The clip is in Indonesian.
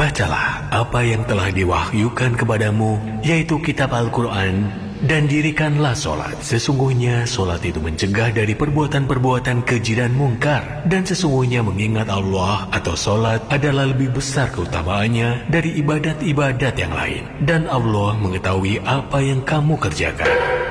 Bacalah apa yang telah diwahyukan kepadamu, yaitu kitab Al-Quran, dan dirikanlah solat. Sesungguhnya solat itu mencegah dari perbuatan-perbuatan keji dan mungkar, dan sesungguhnya mengingat Allah atau solat adalah lebih besar keutamaannya dari ibadat-ibadat yang lain, dan Allah mengetahui apa yang kamu kerjakan.